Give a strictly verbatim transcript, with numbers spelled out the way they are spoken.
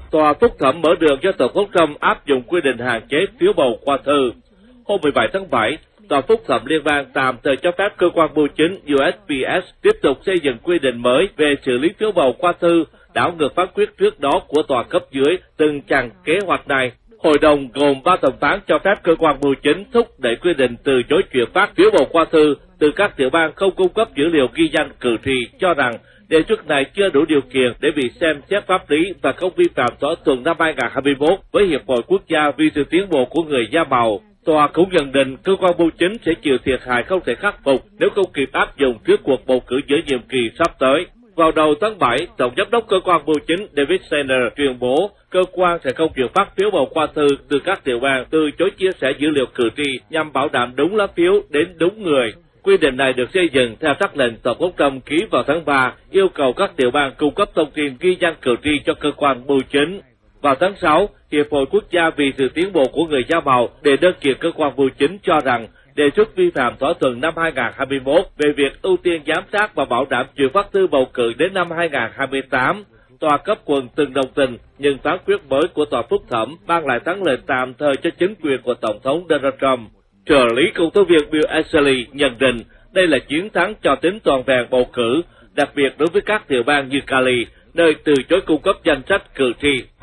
Tòa phúc thẩm mở đường cho Tổng thống Trump áp dụng quy định hạn chế phiếu bầu qua thư. Hôm mười bảy tháng bảy, Tòa phúc thẩm liên bang tạm thời cho phép cơ quan bưu chính U S P S tiếp tục xây dựng quy định mới về xử lý phiếu bầu qua thư, đảo ngược phán quyết trước đó của tòa cấp dưới từng chặn kế hoạch này. Hội đồng gồm ba thẩm phán cho phép cơ quan bưu chính thúc đẩy quy định từ chối chuyển phát phiếu bầu qua thư từ các tiểu bang không cung cấp dữ liệu ghi danh cử tri, cho rằng đề xuất này chưa đủ điều kiện để bị xem xét pháp lý và không vi phạm thỏa thuận năm hai nghìn không trăm hai mươi mốt với Hiệp hội Quốc gia vì sự tiến bộ của người da màu. Tòa cũng nhận định cơ quan bưu chính sẽ chịu thiệt hại không thể khắc phục nếu không kịp áp dụng trước cuộc bầu cử giữa nhiệm kỳ sắp tới. Vào đầu tháng bảy, Tổng giám đốc cơ quan bưu chính David Sander tuyên bố cơ quan sẽ không chuyển phát phiếu bầu qua thư từ các tiểu bang, từ chối chia sẻ dữ liệu cử tri nhằm bảo đảm đúng lá phiếu đến đúng người. Quy định này được xây dựng theo sắc lệnh Tổng thống Trump ký vào tháng ba, yêu cầu các tiểu bang cung cấp thông tin ghi danh cử tri cho cơ quan bưu chính. Vào tháng sáu, Hiệp hội Quốc gia vì sự tiến bộ của người da màu đề đơn kiện cơ quan bưu chính cho rằng đề xuất vi phạm thỏa thuận năm hai nghìn không trăm hai mươi mốt về việc ưu tiên giám sát và bảo đảm chuyển phát thư bầu cử đến năm hai nghìn không trăm hai mươi tám. Tòa cấp quận từng đồng tình, nhưng phán quyết mới của tòa phúc thẩm mang lại thắng lợi tạm thời cho chính quyền của Tổng thống Donald Trump. Trợ lý công tố viên Bill Ashley nhận định đây là chiến thắng cho tính toàn vẹn bầu cử, đặc biệt đối với các tiểu bang như Cali, nơi từ chối cung cấp danh sách cử tri.